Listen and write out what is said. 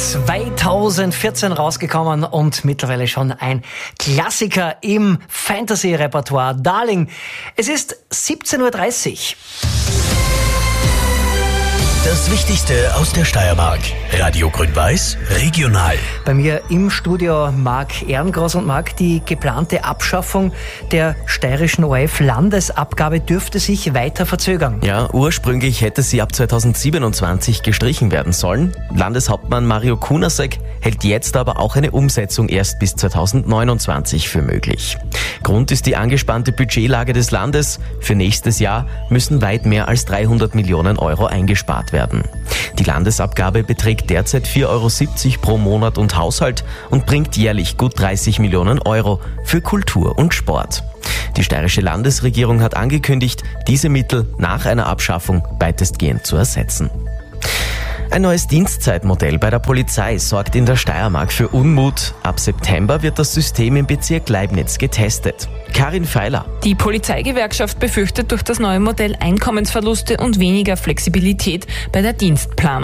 2014 rausgekommen und mittlerweile schon ein Klassiker im Fantasy-Repertoire. Darling, es ist 17.30 Uhr. Das Wichtigste aus der Steiermark. Radio Grün-Weiß, regional. Bei mir im Studio Marc Ehrengroß. Und Marc, die geplante Abschaffung der steirischen ORF-Landesabgabe dürfte sich weiter verzögern. Ja, ursprünglich hätte sie ab 2027 gestrichen werden sollen. Landeshauptmann Mario Kunasek hält jetzt aber auch eine Umsetzung erst bis 2029 für möglich. Grund ist die angespannte Budgetlage des Landes. Für nächstes Jahr müssen weit mehr als 300 Millionen Euro eingespart werden. Die Landesabgabe beträgt derzeit 4,70 Euro pro Monat und Haushalt und bringt jährlich gut 30 Millionen Euro für Kultur und Sport. Die steirische Landesregierung hat angekündigt, diese Mittel nach einer Abschaffung weitestgehend zu ersetzen. Ein neues Dienstzeitmodell bei der Polizei sorgt in der Steiermark für Unmut. Ab September wird das System im Bezirk Leibniz getestet. Karin Feiler. Die Polizeigewerkschaft befürchtet durch das neue Modell Einkommensverluste und weniger Flexibilität bei der Dienstplanung.